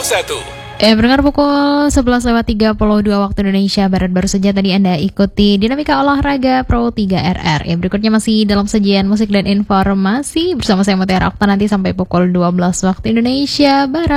Pendengar pukul 11:32 waktu Indonesia Barat, baru saja tadi Anda ikuti Dinamika Olahraga Pro 3RR. Berikutnya masih dalam sajian musik dan informasi bersama saya Mutiara Okta nanti sampai pukul 12 waktu Indonesia Barat.